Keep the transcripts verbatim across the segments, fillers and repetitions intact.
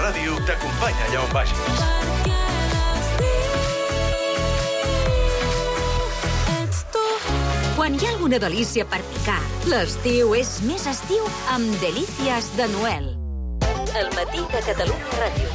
Ràdio t'acompanya allà on vagis. Quan hi ha alguna delícia per picar, l'estiu és més estiu amb Delícies de Noel. El matí de Catalunya Ràdio.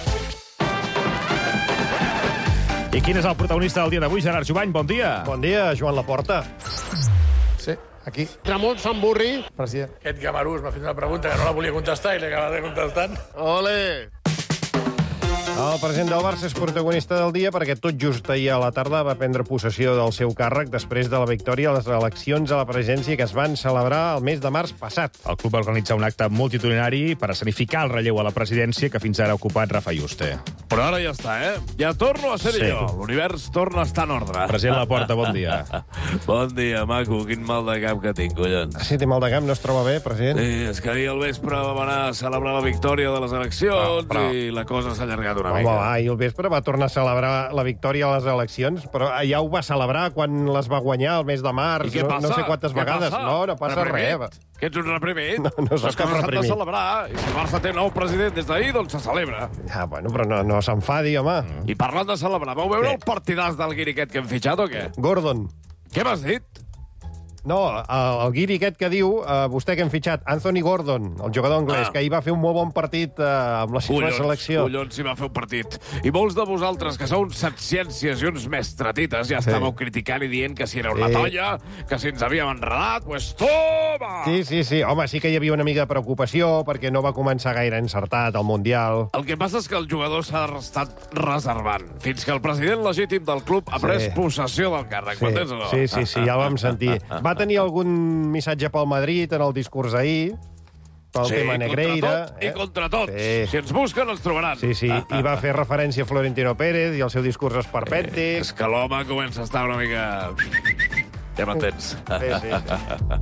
I quin és el protagonista del dia d'avui, Gerard Jubany? Bon dia. Bon dia, Joan Laporta. Sí, aquí. Ramon Samburri. President. Aquest gamarús m'ha fet una pregunta que no la volia contestar i l'he acabat de contestant. Ole! El president del Barça és protagonista del dia perquè tot just ahir a la tarda va prendre possessió del seu càrrec després de la victòria a les eleccions a la presidència que es van celebrar el mes de març passat. El club va organitzar un acte multitudinari per escenificar el relleu a la presidència que fins ara ha ocupat Rafa Juste. Però ara ja està, eh? Ja torno a ser Sí. jo. L'univers torna a estar en ordre. President Laporta, bon dia. Bon dia, maco. Quin mal de cap que tinc, collons. Si té mal de camp, no es troba bé, president? Sí, és que ahir al vespre vam anar a celebrar la victòria de les eleccions Però, però- i la cosa s'ha allargat una Home, mica. va, ahir al vespre va tornar a celebrar la victòria a les eleccions, però ja ho va celebrar quan les va guanyar el mes de març. I què No, passa? no sé quantes Què vegades. passa? No, no passa Reprimit? res. Que ets un reprimit? No, no soc Les cap coses s'han reprimit. de celebrar. I si el Barça té nou president des d'ahir, doncs se celebra. Ja, bueno, però no, no s'enfadi, home. I parlant de celebrar, vau veure Què? el partidàs del guiri aquest que hem fitxat o què? Gordon. Què m'has dit? No, el, el guiri aquest que diu, eh, vostè que hem fitxat, Anthony Gordon, el jugador anglès, Ah. que ahir va fer un molt bon partit eh, amb la seva Collons, selecció. collons, si va fer un partit. I molts de vosaltres, que sou uns setciències i uns mestratites, ja Sí. estàveu criticant i dient que si era una Sí. tolla, que si ens havíem enredat, pues toma! Sí, sí, sí. Home, sí que hi havia una mica de preocupació perquè no va començar gaire encertat al Mundial. El que passa és que el jugador s'ha estat reservant fins que el president legítim del club ha pres Sí. possessió del càrrec. Sí, M'entens o no? sí, sí, sí, ja el vam sentir. Va tenir algun missatge pel Madrid en el discurs d'ahir, pel Sí, tema Negreira. contra tot i contra tots. Sí. Si ens busquen, ens trobaran. Sí, sí, i va fer referència a Florentino Pérez i el seu discurs esperpèntic. És que l'home comença a estar una mica... Ja m'entens. Sí, sí, sí.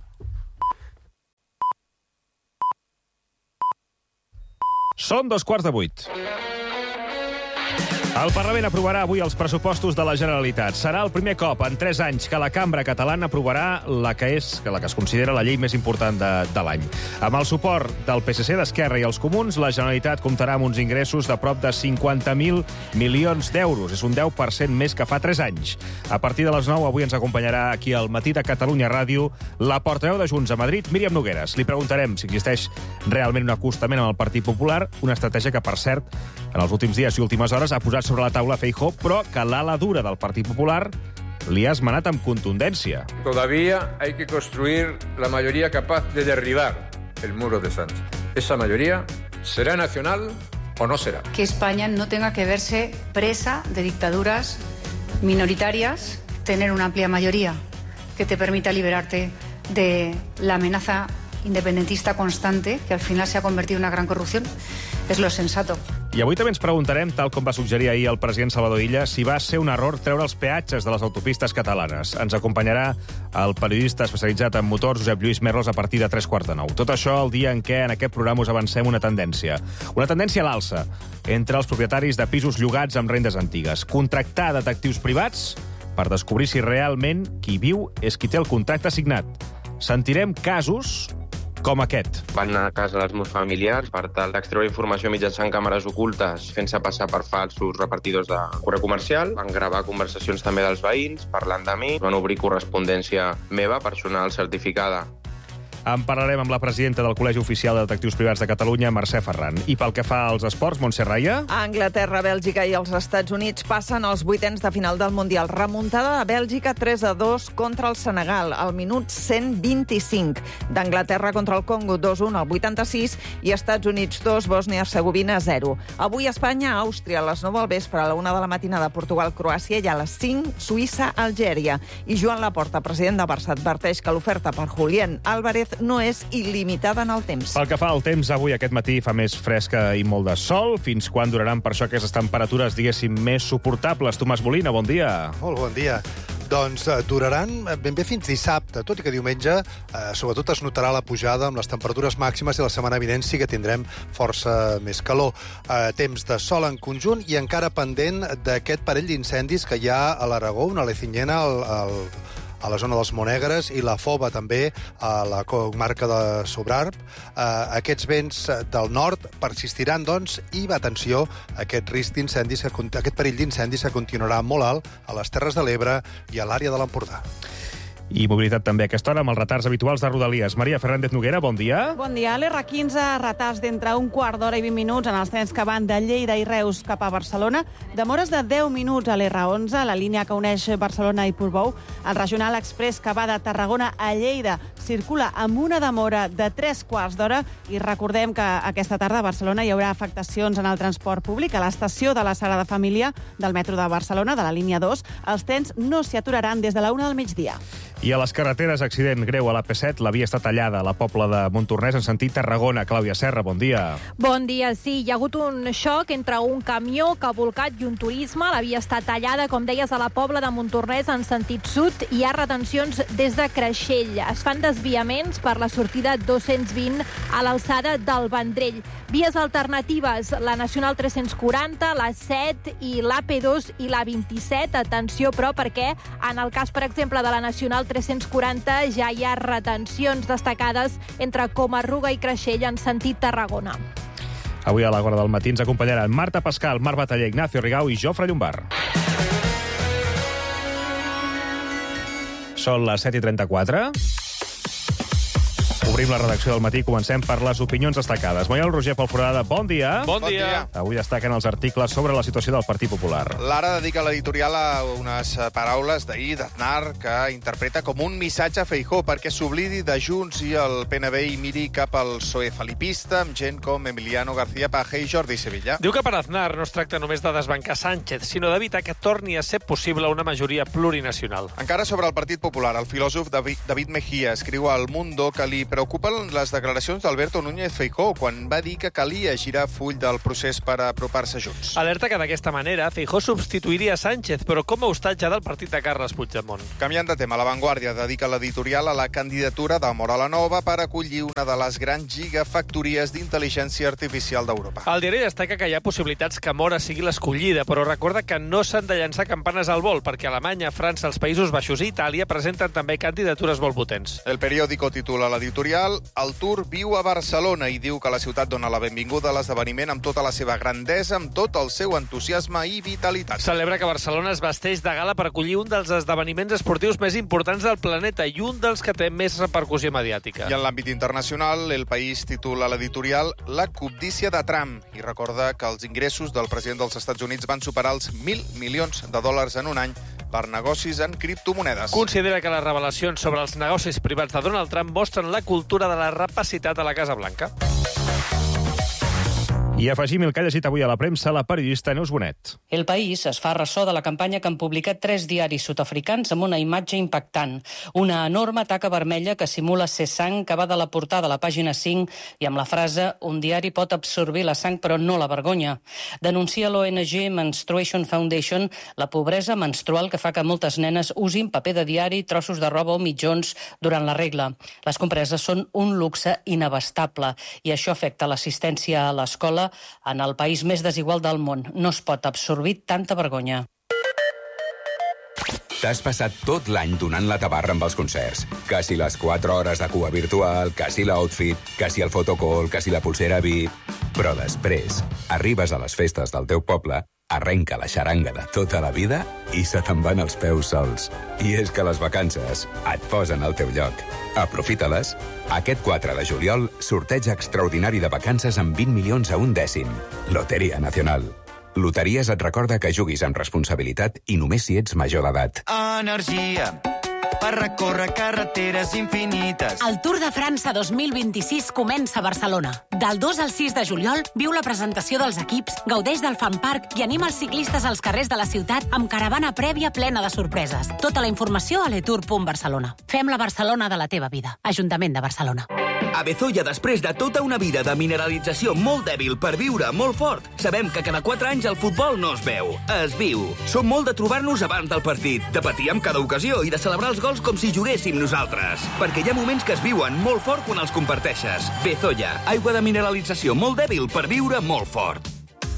Són dos quarts de vuit. El Parlament aprovarà avui els pressupostos de la Generalitat. Serà el primer cop en tres anys que la cambra catalana aprovarà la que és la que es considera la llei més important de, de l'any. Amb el suport del P S C, d'Esquerra i els Comuns, la Generalitat comptarà amb uns ingressos de prop de cinquanta mil milions d'euros. És un deu per cent més que fa tres anys. A partir de les nou, avui ens acompanyarà aquí al Matí de Catalunya Ràdio la portaveu de Junts a Madrid, Míriam Nogueras. Li preguntarem si existeix realment un acostament amb el Partit Popular, una estratègia que, per cert, en els últims dies i últimes hores ha posat sobre la taula Feijóo, però que l'ala dura del Partit Popular li ha esmenat amb contundència. Todavía hay que construir la mayoría capaz de derribar el muro de Sánchez. Esa mayoría será nacional o no será. Que España no tenga que verse presa de dictaduras minoritarias, tener una amplia mayoría que te permita liberarte de la amenaza independentista constante, que al final se ha convertido en una gran corrupción, es lo sensato. I avui també ens preguntarem, tal com va suggerir ahir el president Salvador Illa, si va ser un error treure els peatges de les autopistes catalanes. Ens acompanyarà el periodista especialitzat en motors, Josep Lluís Merlos, a partir de tres quarts de nou. Tot això el dia en què en aquest programa us avancem una tendència. Una tendència a l'alça entre els propietaris de pisos llogats amb rendes antigues. Contractar detectius privats per descobrir si realment qui viu és qui té el contracte signat. Sentirem casos com aquest. Van anar a casa dels meus familiars per tal d'extreure informació mitjançant càmeres ocultes, fent-se passar per falsos repartidors de correu comercial. Van gravar conversacions també dels veïns, parlant de mi. Van obrir correspondència meva, personal certificada. En parlarem amb la presidenta del Col·legi Oficial de Detectius Privats de Catalunya, Mercè Ferran. I pel que fa als esports, Montse Raia? Anglaterra, Bèlgica i els Estats Units passen als vuitens de final del Mundial. Remuntada de Bèlgica tres a dos contra el Senegal, al minut cent vint-i-cinc. D'Anglaterra contra el Congo dos a un al vuitanta-sis i Estats Units dos, Bòsnia-Hercegovina zero. Avui Espanya, Àustria, a les nou del vespre, a la una de la matinada, Portugal, Croàcia i a les cinc, Suïssa, Algèria. I Joan Laporta, president de Barça, adverteix que l'oferta per Julián Álvarez no és il·limitada en el temps. Pel que fa al temps, avui aquest matí fa més fresca i molt de sol. Fins quan duraran per això aquestes temperatures, diguéssim, més suportables? Tomàs Molina, bon dia. Molt bon dia. Doncs eh, duraran ben bé fins dissabte, tot i que diumenge eh, sobretot es notarà la pujada amb les temperatures màximes i la setmana vinent sí que tindrem força més calor. Eh, temps de sol en conjunt i encara pendent d'aquest parell d'incendis que hi ha a l'Aragó, una lecinyena al, al, a la zona dels Monegres, i la Fova també a la comarca de Sobrarb. Eh, aquests vents del nord persistiran, doncs, i, atenció, aquest risc d'incendis, aquest perill d'incendis que continuarà molt alt a les Terres de l'Ebre i a l'àrea de l'Empordà. I mobilitat també a aquesta hora amb els retards habituals de Rodalies. Maria Fernández Noguera, bon dia. Bon dia. l'R quinze, retards d'entre un quart d'hora i vint minuts en els trens que van de Lleida i Reus cap a Barcelona. Demores de deu minuts a l'R onze, la línia que uneix Barcelona i Portbou. El Regional Express que va de Tarragona a Lleida circula amb una demora de tres quarts d'hora i recordem que aquesta tarda a Barcelona hi haurà afectacions en el transport públic. A l'estació de la Sagrada Família del metro de Barcelona, de la línia dos, els trens no s'hi aturaran des de la una del migdia. I a les carreteres, accident greu a l'A P set. La via està tallada a la Pobla de Montornès en sentit Tarragona. Clàudia Serra, bon dia. Bon dia, sí. Hi ha hagut un xoc entre un camió que ha volcat i un turisme. La via està tallada, com deies, a la Pobla de Montornès en sentit sud. Hi ha retencions des de Creixell. Es fan desviaments per la sortida dos-cents vint a l'alçada del Vendrell. Vies alternatives, la Nacional tres-cents quaranta, la set i l'A P dos i la vint-i-set. Atenció, però, perquè en el cas, per exemple, de la Nacional tres-cents quaranta ja hi ha retencions destacades entre Comarruga i Creixell en sentit Tarragona. Avui a l'Hora del Matí ens acompanyaran Marta Pascal, Marc Bataller, Ignacio Rigau i Jofre Llombard. Són les set i trenta-quatre. Obrim la redacció del matí i comencem per les opinions destacades. Manuel Roger Pelforada, bon dia. Bon dia. Avui destaquen els articles sobre la situació del Partit Popular. L'Ara dedica l'editorial a unes paraules d'ahir d'Aznar que interpreta com un missatge a Feijóo perquè s'oblidi de Junts i el P N B i miri cap al P S O E felipista amb gent com Emiliano García Paje i Jordi Sevilla. Diu que per Aznar no es tracta només de desbancar Sánchez, sinó d'evitar que torni a ser possible una majoria plurinacional. Encara sobre el Partit Popular, el filòsof David, David Mejía escriu al Mundo que li preocupen les declaracions d'Alberto Núñez Feijóo quan va dir que calia girar full del procés per apropar-se Junts. Alerta que d'aquesta manera Feijóo substituiria Sánchez, però com a hostatge del partit de Carles Puigdemont. Canviant de tema, La Vanguardia dedica l'editorial a la candidatura de Mora Nova per acollir una de les grans gigafactories d'intel·ligència artificial d'Europa. El diari destaca que hi ha possibilitats que Mora sigui l'escollida, però recorda que no s'han de llançar campanes al vol, perquè Alemanya, França, els Països Baixos i Itàlia presenten també candidatures molt potents. El periòdico titula l'editorial El Tour viu a Barcelona i diu que la ciutat dona la benvinguda a l'esdeveniment amb tota la seva grandesa, amb tot el seu entusiasme i vitalitat. Celebra que Barcelona es vesteix de gala per acollir un dels esdeveniments esportius més importants del planeta i un dels que té més repercussió mediàtica. I en l'àmbit internacional, El País titula l'editorial La cobdícia de Trump i recorda que els ingressos del president dels Estats Units van superar els mil milions de dòlars en un any per negocis en criptomonedes. Considera que les revelacions sobre els negocis privats de Donald Trump mostren la cultura de la rapacitat a la Casa Blanca. I afegim el que ha llegit avui a la premsa la periodista Neus Bonet. El País es fa ressò de la campanya que han publicat tres diaris sud-africans amb una imatge impactant. Una enorme taca vermella que simula ser sang que va de la portada a la pàgina cinc i amb la frase «Un diari pot absorbir la sang però no la vergonya». Denuncia l'O N G Menstruation Foundation la pobresa menstrual que fa que moltes nenes usin paper de diari, trossos de roba o mitjons durant la regla. Les compreses són un luxe inabastable i això afecta l'assistència a l'escola en el país més desigual del món. No es pot absorbir tanta vergonya. T'has passat tot l'any donant la tabarra amb els concerts. Que si les quatre hores de cua virtual, que si l'outfit, que si el photocall, que si la pulsera V I P... Però després arribes a les festes del teu poble, arrenca la xaranga de tota la vida i se te'n van els peus sols. I és que les vacances et posen al teu lloc. Aprofita-les. Aquest quatre de juliol, sorteig extraordinari de vacances amb vint milions a un dècim. Loteria Nacional. Loteries et recorda que juguis amb responsabilitat i només si ets major d'edat. Energia per recórrer carreteres infinites. El Tour de França dos mil vint-i-sis comença a Barcelona. Del dos al sis de juliol viu la presentació dels equips, gaudeix del fan park i anima els ciclistes als carrers de la ciutat amb caravana prèvia plena de sorpreses. Tota la informació a letour punt barcelona. Fem la Barcelona de la teva vida. Ajuntament de Barcelona. A Bezoya, després de tota una vida de mineralització molt dèbil per viure molt fort, sabem que cada quatre anys el futbol no es veu, es viu. Som molt de trobar-nos abans del partit, de patir amb cada ocasió i de celebrar els gols com si juguéssim nosaltres. Perquè hi ha moments que es viuen molt fort quan els comparteixes. Bezoya, aigua de mineralització molt dèbil per viure molt fort.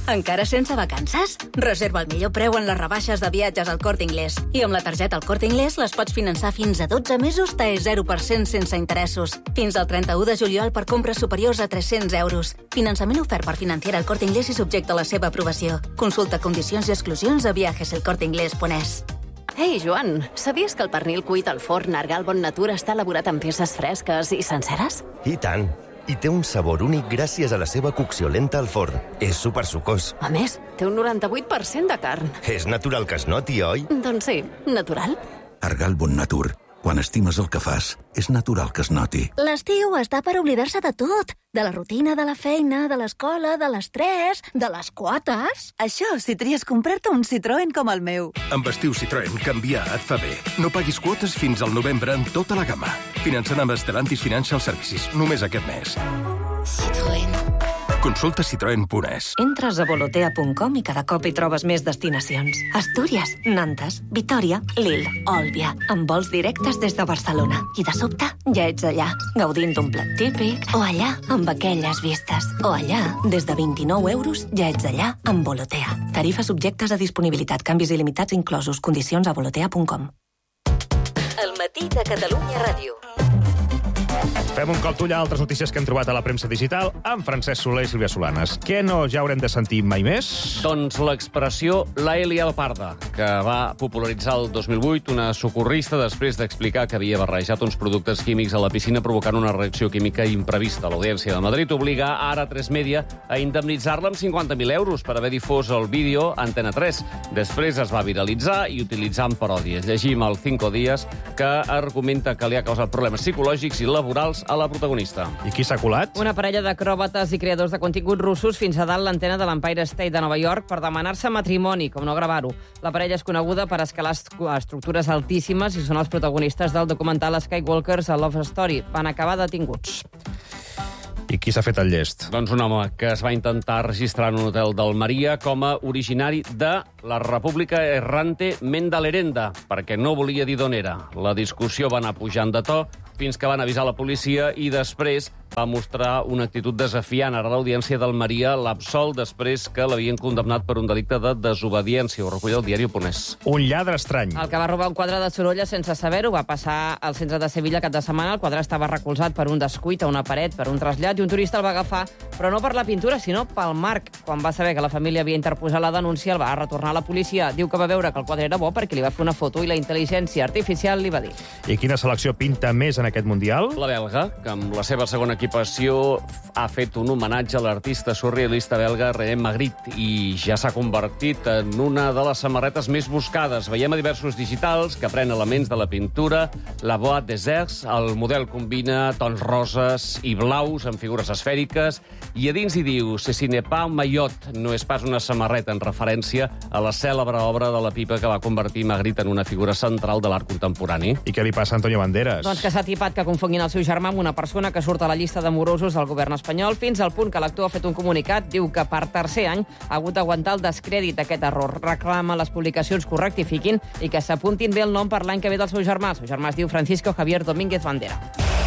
Encara sense vacances? Reserva el millor preu en les rebaixes de viatges al Corte Inglés. I amb la targeta al Corte Inglés les pots finançar fins a dotze mesos T E zero per cent sense interessos. Fins al trenta-u de juliol per compres superiors a tres-cents euros. Finançament ofert per Financiera al Corte Inglés i subjecte a la seva aprovació. Consulta condicions i exclusions a viajes el corte inglés punt es. Ei, Joan, sabies que el pernil cuit al forn Argal Bon Natura està elaborat amb peces fresques i senceres? I tant. I té un sabor únic gràcies a la seva cocció lenta al forn. És supersucós. A més, té un noranta-vuit per cent de carn. És natural que es noti, oi? Doncs sí, natural. Argal Bon Natur. Quan estimes el que fas, és natural que es noti. L'estiu està per oblidar-se de tot. De la rutina, de la feina, de l'escola, de l'estrès, de les quotes. Això si tries comprar-te un Citroën com el meu. Amb estiu Citroën, canviar et fa bé. No paguis quotes fins al novembre en tota la gamma. Finançant amb Stellantis Financial Services, només aquest mes. Citroën. Consulta citroen punt es. Entres a volotea punt com i cada cop hi trobes més destinacions. Astúries, Nantes, Vitòria, Lille, Òlbia, amb vols directes des de Barcelona. I de sobte ja ets allà, gaudint d'un plat típic, o allà, amb aquelles vistes, o allà, des de vint-i-nou euros, ja ets allà, amb Volotea. Tarifes subjectes a disponibilitat, canvis il·limitats inclosos, condicions a volotea punt com. El matí de Catalunya Ràdio. Fem un cop d'ull a altres notícies que hem trobat a la premsa digital amb Francesc Soler i Sílvia Solanes. Què no ja haurem de sentir mai més? Doncs l'expressió la Elia Alparda, que va popularitzar el dos mil vuit una socorrista després d'explicar que havia barrejat uns productes químics a la piscina provocant una reacció química imprevista. L'Audiència de Madrid obliga ara tres Media a indemnitzar-la amb cinquanta mil euros per haver difós el vídeo a Antena tres. Després es va viralitzar i utilitzar en paròdies. Llegim al Cinco Días que argumenta que li ha causat problemes psicològics i laborals a la protagonista. I qui s'ha colat? Una parella d'acròbates i creadors de contingut russos fins a dalt l'antena de l'Empire State de Nova York per demanar-se matrimoni, com no gravar-ho. La parella és coneguda per escalar estructures altíssimes i són els protagonistes del documental Skywalkers a Love Story. Van acabar detinguts. I qui s'ha fet el llest? Doncs un home que es va intentar registrar en un hotel d'Almeria com a originari de la República Errante Mendalerenda, perquè no volia dir d'on era. La discussió va anar pujant de to fins que van avisar la policia i després va mostrar una actitud desafiant. Ara l'Audiència d'Almeria l'absol després que l'havien condemnat per un delicte de desobediència. Ho recull el diari Ponès. Un lladre estrany. El que va robar un quadre de Sorolla sense saber-ho va passar al centre de Sevilla cap de setmana. El quadre estava recolzat per un descuit a una paret, per un trasllat, i un turista el va agafar, però no per la pintura, sinó pel marc. Quan va saber que la família havia interposat la denúncia, el va retornar a la policia. Diu que va veure que el quadre era bo perquè li va fer una foto i la intel·ligència artificial li va dir. I quina selecció pinta més en aquest Mundial? La belga, que amb la seva segona equipació ha fet un homenatge a l'artista surrealista belga René Magritte i ja s'ha convertit en una de les samarretes més buscades. Veiem a diversos digitals que pren elements de la pintura, la Boîte des Arts, el model combina tons roses i blaus amb figures esfèriques i a dins hi diu «Ceci n'est pas un maillot», no és pas una samarreta, en referència a la cèlebre obra de la pipa que va convertir Magritte en una figura central de l'art contemporani. I què li passa a Antonio Banderas? Doncs que s'ha tipat que confonguin el seu germà amb una persona que surt a la llista de morosos del govern espanyol, fins al punt que l'actor ha fet un comunicat, diu que per tercer any ha hagut d'aguantar el descrèdit d'aquest error. Reclama les publicacions que ho rectifiquin i que s'apuntin bé el nom per l'any que ve del seu germà. El seu germà es diu Francisco Javier Domínguez Bandera.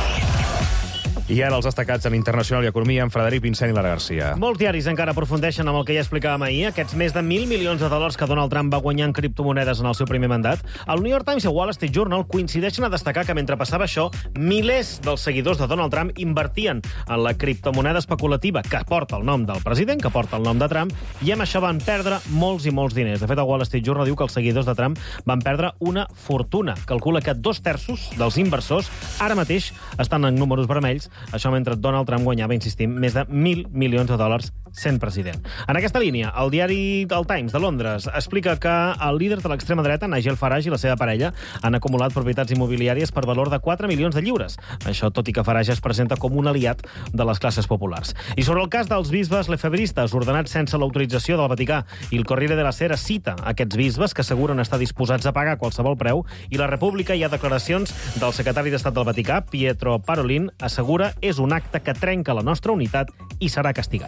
I ara els destacats en Internacional i Economia amb Frederic Vincent i Lara Garcia. Molts diaris encara aprofundeixen amb el que ja explicàvem ahir, aquests més de mil milions de dòlars que Donald Trump va guanyar en criptomonedes en el seu primer mandat. El New York Times i el Wall Street Journal coincideixen a destacar que mentre passava això, milers dels seguidors de Donald Trump invertien en la criptomoneda especulativa que porta el nom del president, que porta el nom de Trump, i amb això van perdre molts i molts diners. De fet, el Wall Street Journal diu que els seguidors de Trump van perdre una fortuna. Calcula que dos terços dels inversors ara mateix estan en números vermells, això mentre Donald Trump guanyava, insistim, més de mil milions de dòlars sent president. En aquesta línia, el diari El Times de Londres explica que el líder de l'extrema dreta, Nigel Farage, i la seva parella han acumulat propietats immobiliàries per valor de quatre milions de lliures. Això tot i que Farage es presenta com un aliat de les classes populars. I sobre el cas dels bisbes lefebristes ordenats sense l'autorització del Vaticà, i el Corriere della Sera cita aquests bisbes que asseguren estar disposats a pagar qualsevol preu, i la República hi ha declaracions del secretari d'Estat del Vaticà, Pietro Parolin, assegura és un acte que trenca la nostra unitat i serà castigat. En plan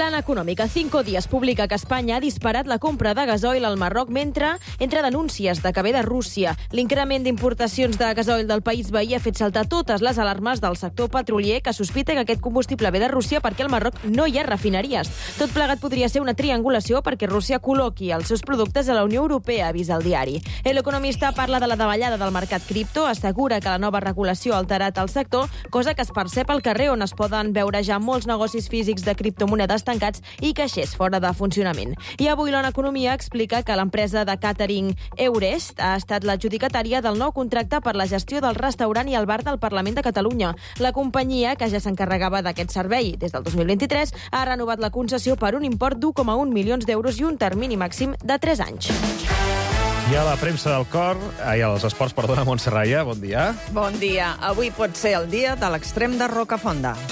Plana Econòmica. Cinco Días publica que Espanya ha disparat la compra de gasoil al Marroc mentre entre denúncies de que ve de Rússia. L'increment d'importacions de gasoil del país veí ha fet saltar totes les alarmes del sector petrolier, que sospita que aquest combustible ve de Rússia perquè al Marroc no hi ha refineries. Tot plegat podria ser una triangulació perquè Rússia col·loqui els seus productes a la Unió Europea, avisa el diari. L'economista parla de la davallada del mercat cripto, assegura que la nova regulació ha alterat el sector, cosa que es percep al carrer, on es poden veure ja molts negocis físics de criptomonedes tancats i caixers fora de funcionament. I avui l'On Economia explica que l'empresa de càtering Eurest ha estat l'adjudicatària del nou contracte per la gestió del restaurant i el bar del Parlament de Catalunya. La companyia, que ja s'encarregava d'aquest servei des del dos mil vint-i-tres, ha renovat la concessió per un import d'u coma un milions d'euros i un termini màxim de tres anys. I a la premsa del cor, ai, als esports, perdona, Montserrat, bon dia. Bon dia. Avui pot ser el dia de l'extrem de Rocafonda.